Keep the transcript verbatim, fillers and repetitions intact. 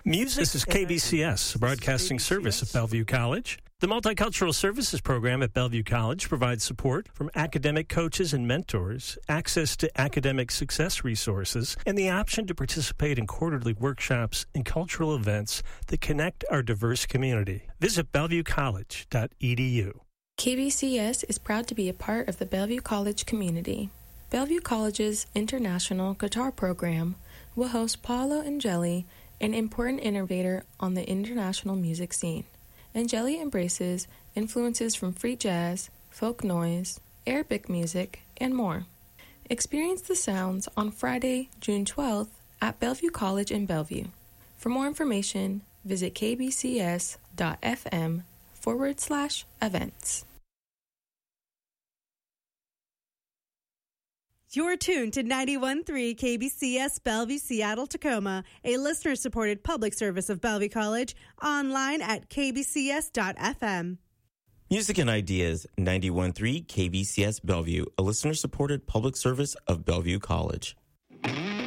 Music. This is K B C S, a broadcasting service of Bellevue College. The Multicultural Services Program at Bellevue College provides support from academic coaches and mentors, access to academic success resources, and the option to participate in quarterly workshops and cultural events that connect our diverse community. Visit bellevue college dot e d u. K B C S is proud to be a part of the Bellevue College community. Bellevue College's International Guitar Program will host Paolo Angeli, an important innovator on the international music scene. Angeli embraces influences from free jazz, folk noise, Arabic music, and more. Experience the sounds on Friday, June twelfth at Bellevue College in Bellevue. For more information, visit kbcs.fm forward slash events. You're tuned to ninety-one point three K B C S Bellevue, Seattle, Tacoma, a listener-supported public service of Bellevue College, online at k b c s dot f m. Music and Ideas, ninety-one point three K B C S Bellevue, a listener-supported public service of Bellevue College.